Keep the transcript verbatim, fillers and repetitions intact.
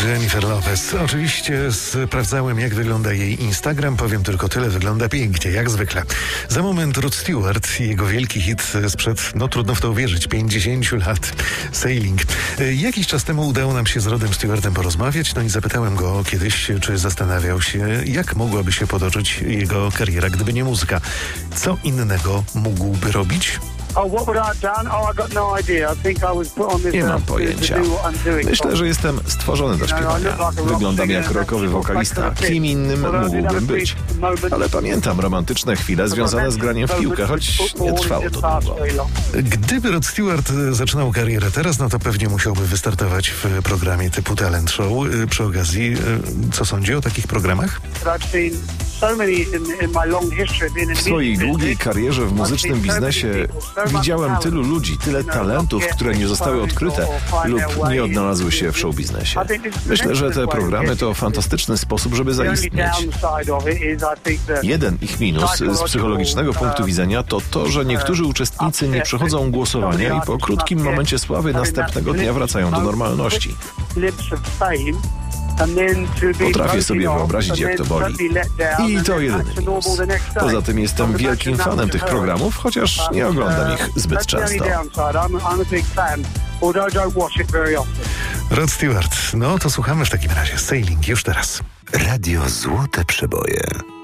Jennifer Lopez. Oczywiście sprawdzałem, jak wygląda jej Instagram. Powiem tylko tyle, wygląda pięknie, jak zwykle. Za moment Rod Stewart i jego wielki hit sprzed, no trudno w to uwierzyć, pięćdziesięciu lat, Sailing. Jakiś czas temu udało nam się z Rodem Stewartem porozmawiać, no i zapytałem go kiedyś, czy zastanawiał się, jak mogłaby się potoczyć jego kariera, gdyby nie muzyka. Co innego mógłby robić? Nie mam pojęcia. Myślę, że jestem stworzony do śpiewania. Wyglądam jak rockowy wokalista. Kim innym mógłbym być? Ale pamiętam romantyczne chwile związane z graniem w piłkę, choć nie trwało to długo. Gdyby Rod Stewart zaczynał karierę teraz, no to pewnie musiałby wystartować w programie typu Talent Show. Przy okazji, co sądzi o takich programach? W swojej długiej karierze w muzycznym biznesie widziałem tylu ludzi, tyle talentów, które nie zostały odkryte lub nie odnalazły się w showbiznesie. Myślę, że te programy to fantastyczny sposób, żeby zaistnieć. Jeden ich minus z psychologicznego punktu widzenia to to, że niektórzy uczestnicy nie przechodzą głosowania i po krótkim momencie sławy następnego dnia wracają do normalności. Potrafię sobie wyobrazić, jak to boli. I to jedyny minus. Poza tym jestem wielkim fanem tych programów, chociaż nie oglądam ich zbyt często. Rod Stewart, no to słuchamy w takim razie. Sailing już teraz. Radio Złote Przeboje.